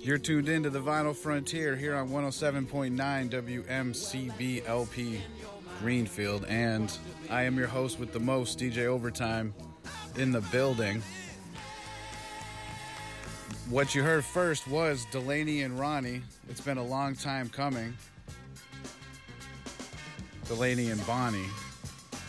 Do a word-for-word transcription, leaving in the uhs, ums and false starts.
You're tuned in to the Vinyl Frontier here on one oh seven point nine W M C B L P Greenfield, and I am your host with the most, D J Overtime, in the building. What you heard first was Delaney and Ronnie. It's been a long time coming. Delaney and Bonnie.